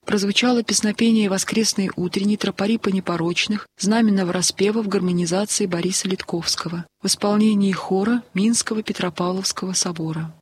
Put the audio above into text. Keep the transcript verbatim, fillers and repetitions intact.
Прозвучало песнопение воскресной утренней тропари непорочных, знаменного распева в гармонизации Бориса Литковского в исполнении хора Минского Петропавловского собора.